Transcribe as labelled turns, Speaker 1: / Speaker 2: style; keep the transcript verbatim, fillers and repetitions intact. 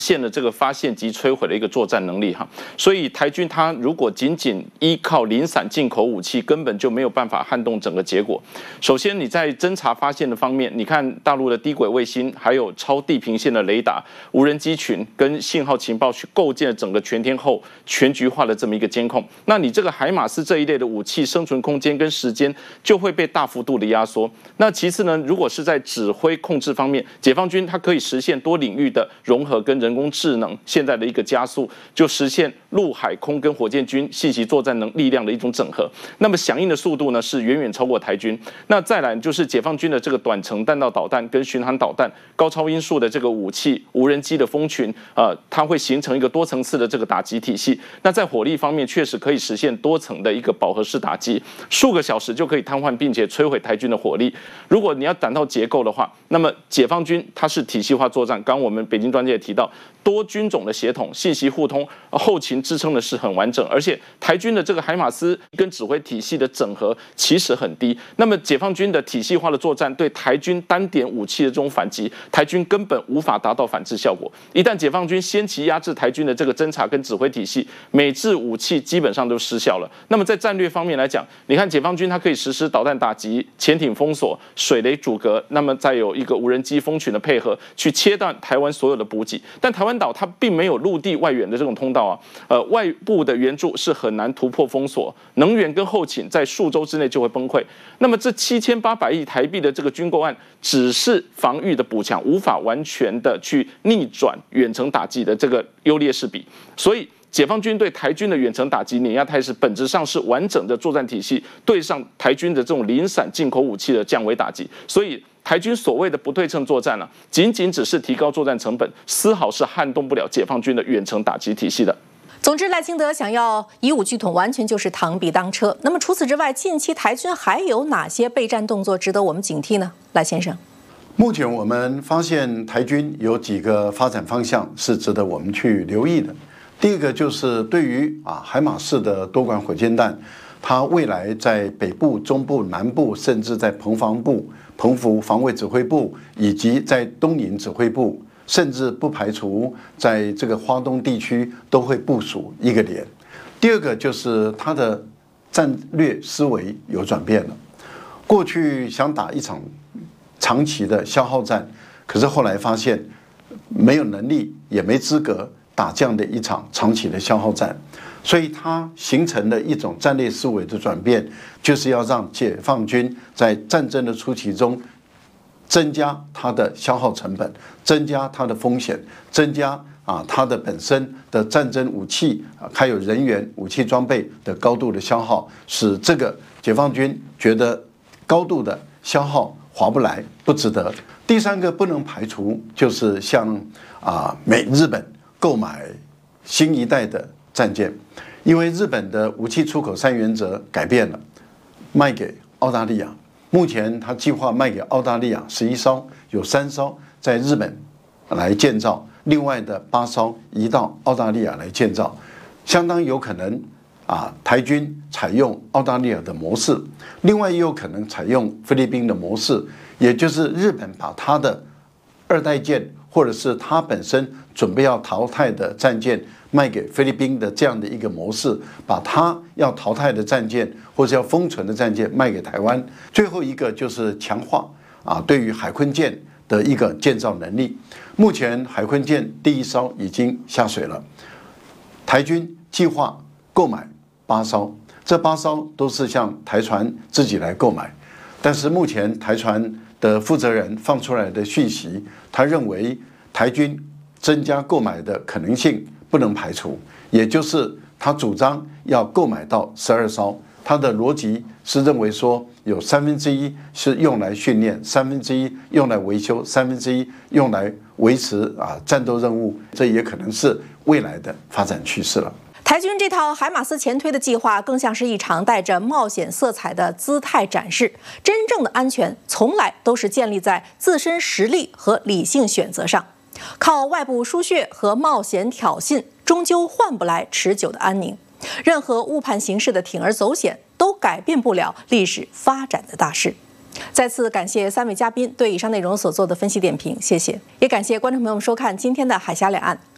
Speaker 1: 现了这个发现及摧毁的一个作战能力哈，所以台军它如果仅仅依靠零散进口武器，根本就没有办法撼动整个结果。首先你在侦查发现的方面，你看大陆的低轨卫星，还有超地平线的雷达、无人机群跟信号情报，去构建了整个全天候、全局化的这么一个监控。那你这个海马斯这一类的武器生存空间跟时间就会被大幅度的压缩。那其次呢，如果是在指挥控制方面，解放军它可以实现多领域的融合跟人工智能现在的一个加速，就实现陆海空跟火箭军信息作战能力量的一种整合。那么响应的速度呢是远远超过台军。那再来就是解放军的这个短程弹道导弹跟巡航导弹、高超音速的这个武器、无人机的蜂群，呃，它会形成一个多层次的这个打击体系。那在火力方面，确实可以实现多层的一个饱和式打击，数个小时就可以瘫痪并且摧毁台军的火力。如果你要谈到结构的话，那么解放军它是体系化作战，刚刚我们北京专家也提到，多军种的协同、信息互通、后勤支撑的是很完整，而且台军的这个海马斯跟指挥体系的整合其实很低。那么解放军的体系化的作战对台军单点武器的这种反击，台军根本无法达到反制效果。一旦解放军先期压制台军的这个侦察跟指挥体系，美制武器基本上都失效了。那么在战略方面来讲，你看解放军它可以实施导弹打击、潜艇封锁、水雷阻隔，那么再有一个无人机蜂群的配合，去切断台湾所有的补给。但台湾岛它并没有陆地外援的这种通道啊，呃，外部的援助是很难突破封锁，能源跟后勤在数周之内就会崩溃。那么这七千八百亿台币的这个军购案，只是防御的补强，无法完全的去逆转远程打击的这个优劣势比，所以解放军对台军的远程打击碾压态势，本质上是完整的作战体系对上台军的这种零散进口武器的降维打击。所以台军所谓的不对称作战啊，仅仅只是提高作战成本，丝毫是撼动不了解放军的远程打击体系的。
Speaker 2: 总之，赖清德想要以武拒统，完全就是螳臂当车。那么除此之外，近期台军还有哪些备战动作值得我们警惕呢？赖先生，
Speaker 3: 目前我们发现台军有几个发展方向是值得我们去留意的。第一个就是对于啊海马式的多管火箭弹，它未来在北部、中部、南部，甚至在澎防部、澎湖防卫指挥部，以及在东引指挥部，甚至不排除在这个花东地区都会部署一个连。第二个就是它的战略思维有转变了，过去想打一场长期的消耗战，可是后来发现没有能力也没资格打这样的一场长期的消耗战，所以它形成了一种战略思维的转变，就是要让解放军在战争的初期中增加它的消耗成本，增加它的风险，增加啊它的本身的战争武器啊还有人员、武器装备的高度的消耗，使这个解放军觉得高度的消耗划不来，不值得。第三个不能排除就是像啊美日本购买新一代的战舰，因为日本的武器出口三原则改变了，卖给澳大利亚。目前他计划卖给澳大利亚十一艘，有三艘在日本来建造，另外的八艘移到澳大利亚来建造，相当有可能啊台军采用澳大利亚的模式，另外也有可能采用菲律宾的模式，也就是日本把他的二代舰或者是他本身准备要淘汰的战舰卖给菲律宾的这样的一个模式，把他要淘汰的战舰或者要封存的战舰卖给台湾。最后一个就是强化啊对于海鲲舰的一个建造能力。目前海鲲舰第一艘已经下水了，台军计划购买八艘，这八艘都是向台船自己来购买，但是目前台船的负责人放出来的讯息，他认为台军增加购买的可能性不能排除，也就是他主张要购买到十二艘。他的逻辑是认为说，有三分之一是用来训练，三分之一用来维修，三分之一用来维持啊战斗任务，这也可能是未来的发展趋势了。
Speaker 2: 台军这套海马斯前推的计划，更像是一场带着冒险色彩的姿态展示。真正的安全，从来都是建立在自身实力和理性选择上。靠外部输血和冒险挑衅，终究换不来持久的安宁。任何误判形势的铤而走险，都改变不了历史发展的大势。再次感谢三位嘉宾对以上内容所做的分析点评，谢谢。也感谢观众朋友们收看今天的海峡两岸。